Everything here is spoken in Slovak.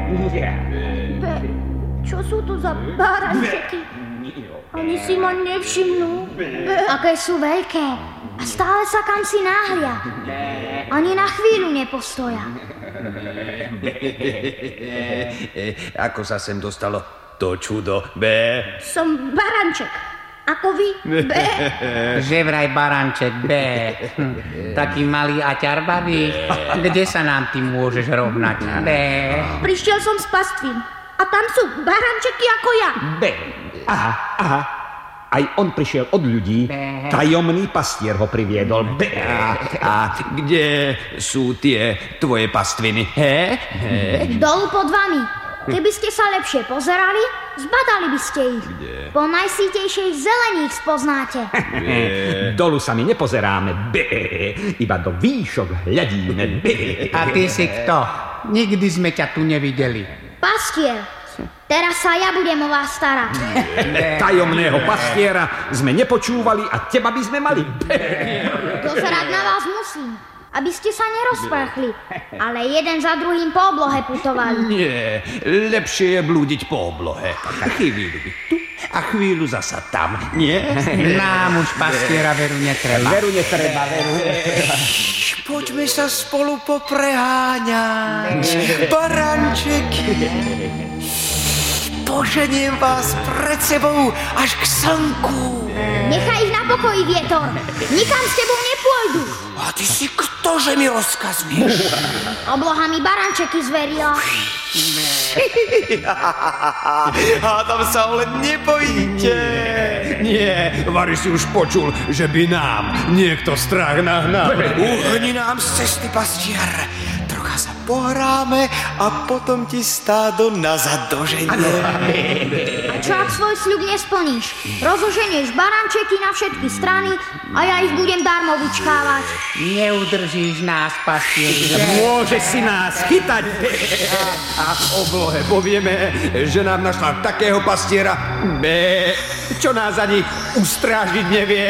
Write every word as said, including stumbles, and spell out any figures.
Be, čo sú to za barančeky? Ani si ma nevšimnú. Be. Aké sú veľké a stále sa kam si náhlia. Ani na chvíľu nepostoja. Ako sa sem dostalo to čudo, Bé? Som baranček. Ako vy, Bé? Že vraj baranček, Bé. Taký malý a ťarbavý. Kde sa nám ty môžeš rovnať, Bé? Prišiel som z pastvín. A tam sú barančeky ako ja. Bé. Aha, aha. Aj on prišiel od ľudí. Bé. Tajomný pastier ho priviedol. Bé. A, a kde sú tie tvoje pastviny, he? he? Dolu pod vami. Keby ste sa lepšie pozerali, zbadali by ste ich. Po najsítejšej zelení ich spoznáte. Dolu sa my nepozeráme. Bé. Iba do výšok hľadíme. Bé. A ty si kto? Nikdy sme ťa tu nevideli. Pastier. Teraz sa ja budem o vás starať. Tajomného pastiera sme nepočúvali a teba by sme mali. Bé. Dozerať na vás musím, aby ste sa nerozprchli, ale jeden za druhým po oblohe putovali. Nie, lepšie je blúdiť po oblohe. Chvíľu byť tu a chvíľu zasa tam, nie? Nám už pastiera veru netreba. Veru netreba, veru netreba. Poďme sa spolu popreháňať. Barančeky. Poženiem vás pred sebou až k slnku. Nechaj ich na pokoji, vietor. Nikam s tebou nepôjdu. A ty si kto, že mi rozkazuješ? Obloha mi barančeky zverila. Hádam sa ale nebojíte. Nie, Vary si už počul, že by nám niekto strach nahnal. Uhni nám z cesty, pastier. Trocha sa pohráme a potom ti stádo nazad doženie. A čo ak svoj sľub nesplníš? Rozoženieš barančeky na všetky strany a ja ich budem darmo vyčkávať. Neudržíš nás, pastier. Môže si nás chytať. A v oblohe povieme, že nám našla takého pastiera, Bé, čo nás ani ustrážiť nevie.